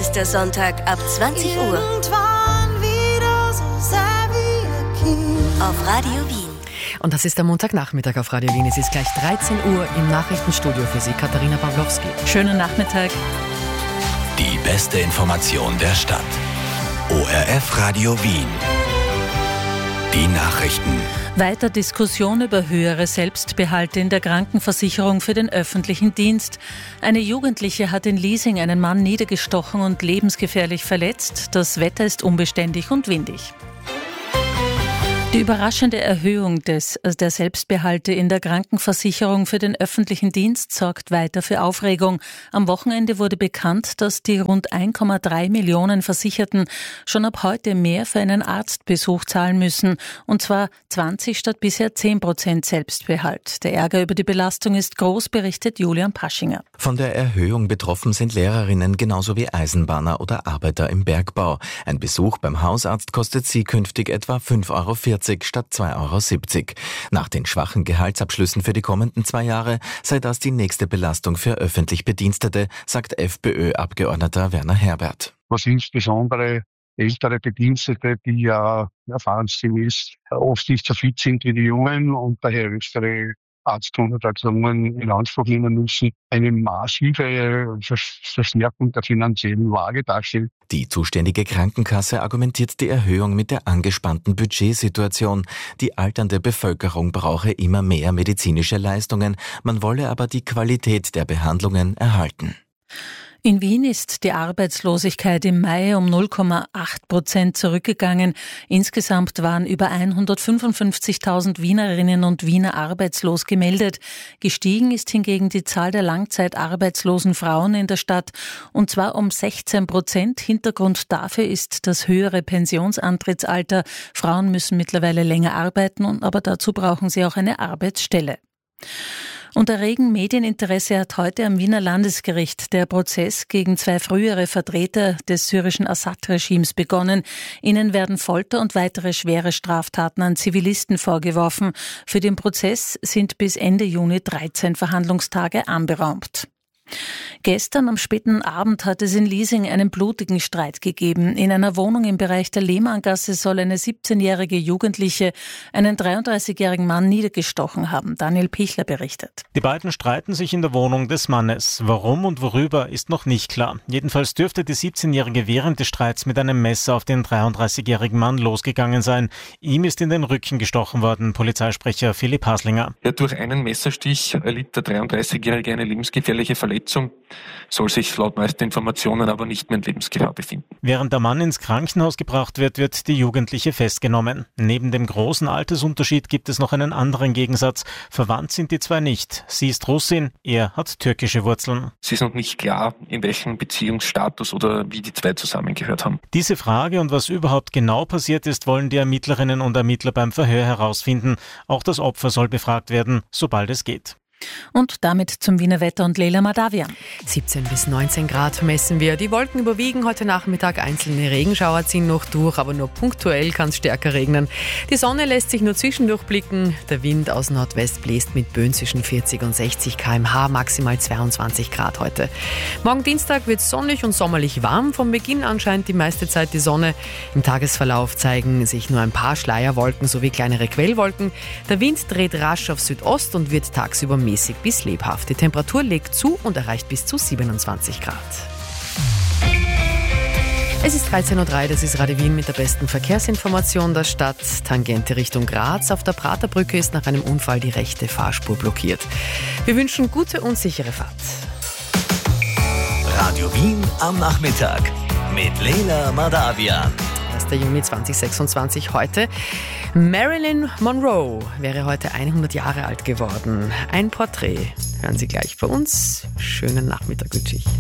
ist der Sonntag ab 20 Uhr. Wieder so sei wie ein Kind. Auf Radio Wien. Und das ist der Montagnachmittag auf Radio Wien. Es ist gleich 13 Uhr im Nachrichtenstudio für Sie, Katharina Pawlowski. Schönen Nachmittag. Die beste Information der Stadt. ORF Radio Wien. Die Nachrichten. Weiter Diskussion über höhere Selbstbehalte in der Krankenversicherung für den öffentlichen Dienst. Eine Jugendliche hat in Liesing einen Mann niedergestochen und lebensgefährlich verletzt. Das Wetter ist unbeständig und windig. Die überraschende Erhöhung der Selbstbehalte in der Krankenversicherung für den öffentlichen Dienst sorgt weiter für Aufregung. Am Wochenende wurde bekannt, dass die rund 1,3 Millionen Versicherten schon ab heute mehr für einen Arztbesuch zahlen müssen. Und zwar 20 statt bisher 10% Selbstbehalt. Der Ärger über die Belastung ist groß, berichtet Julian Paschinger. Von der Erhöhung betroffen sind Lehrerinnen genauso wie Eisenbahner oder Arbeiter im Bergbau. Ein Besuch beim Hausarzt kostet sie künftig etwa 5,40 € statt 2,70 €. Nach den schwachen Gehaltsabschlüssen für die kommenden 2 Jahre sei das die nächste Belastung für öffentlich Bedienstete, sagt FPÖ-Abgeordneter Werner Herbert. Was insbesondere ältere Bedienstete, die ja erfahrungsgemäß oft nicht so fit sind wie die Jungen und daher größere Arztkonsultationen in Anspruch nehmen müssen, eine massive Verstärkung der finanziellen Lage darstellt. Die zuständige Krankenkasse argumentiert die Erhöhung mit der angespannten Budgetsituation. Die alternde Bevölkerung brauche immer mehr medizinische Leistungen, man wolle aber die Qualität der Behandlungen erhalten. In Wien ist die Arbeitslosigkeit im Mai um 0,8% zurückgegangen. Insgesamt waren über 155.000 Wienerinnen und Wiener arbeitslos gemeldet. Gestiegen ist hingegen die Zahl der langzeitarbeitslosen Frauen in der Stadt, und zwar um 16%. Hintergrund dafür ist das höhere Pensionsantrittsalter. Frauen müssen mittlerweile länger arbeiten, aber dazu brauchen sie auch eine Arbeitsstelle. Unter regem Medieninteresse hat heute am Wiener Landesgericht der Prozess gegen 2 frühere Vertreter des syrischen Assad-Regimes begonnen. Ihnen werden Folter und weitere schwere Straftaten an Zivilisten vorgeworfen. Für den Prozess sind bis Ende Juni 13 Verhandlungstage anberaumt. Gestern am späten Abend hat es in Liesing einen blutigen Streit gegeben. In einer Wohnung im Bereich der Lehmanngasse soll eine 17-jährige Jugendliche einen 33-jährigen Mann niedergestochen haben. Daniel Pichler berichtet. Die beiden streiten sich in der Wohnung des Mannes. Warum und worüber ist noch nicht klar. Jedenfalls dürfte die 17-jährige während des Streits mit einem Messer auf den 33-jährigen Mann losgegangen sein. Ihm ist in den Rücken gestochen worden, Polizeisprecher Philipp Haslinger. Ja, durch einen Messerstich erlitt der 33-jährige eine lebensgefährliche Verletzung, soll sich laut neuesten Informationen aber nicht mehr in Lebensgefahr befinden. Während der Mann ins Krankenhaus gebracht wird, wird die Jugendliche festgenommen. Neben dem großen Altersunterschied gibt es noch einen anderen Gegensatz. Verwandt sind die zwei nicht. Sie ist Russin, er hat türkische Wurzeln. Es ist noch nicht klar, in welchem Beziehungsstatus oder wie die zwei zusammengehört haben. Diese Frage und was überhaupt genau passiert ist, wollen die Ermittlerinnen und Ermittler beim Verhör herausfinden. Auch das Opfer soll befragt werden, sobald es geht. Und damit zum Wiener Wetter und Leila Madavian. 17 bis 19 Grad messen wir. Die Wolken überwiegen heute Nachmittag. Einzelne Regenschauer ziehen noch durch, aber nur punktuell kann es stärker regnen. Die Sonne lässt sich nur zwischendurch blicken. Der Wind aus Nordwest bläst mit Böen zwischen 40 und 60 km/h, maximal 22 Grad heute. Morgen Dienstag wird es sonnig und sommerlich warm. Von Beginn an scheint die meiste Zeit die Sonne. Im Tagesverlauf zeigen sich nur ein paar Schleierwolken sowie kleinere Quellwolken. Der Wind dreht rasch auf Südost und wird tagsüber mäßig bis lebhaft. Die Temperatur legt zu und erreicht bis zu 27 Grad. Es ist 13.03 Uhr, das ist Radio Wien mit der besten Verkehrsinformation der Stadt. Tangente Richtung Graz. Auf der Praterbrücke ist nach einem Unfall die rechte Fahrspur blockiert. Wir wünschen gute und sichere Fahrt. Radio Wien am Nachmittag mit Leila Madavian. 1. Juni 2026 heute. Marilyn Monroe wäre heute 100 Jahre alt geworden. Ein Porträt hören Sie gleich bei uns. Schönen Nachmittag wünsche ich.